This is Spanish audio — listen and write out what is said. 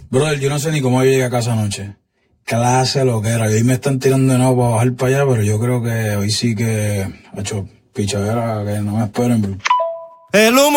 Brother, yo no sé ni cómo llegué a casa anoche. Clase lo que era. Y hoy me están tirando de nuevo para bajar para allá, pero yo creo que hoy sí que, ha hecho pichadera, que no me esperen. El humo